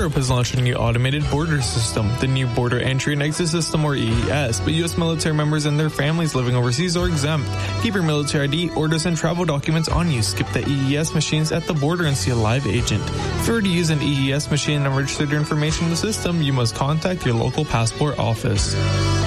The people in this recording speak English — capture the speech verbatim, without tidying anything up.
Europe has launched a new automated border system, the new Border Entry and Exit System, or E E S, but U S military members and their families living overseas are exempt. Keep your military I D, orders, and travel documents on you. Skip the E E S machines at the border and see a live agent. If you were to use an E E S machine and registered your information in the system, you must contact your local passport office.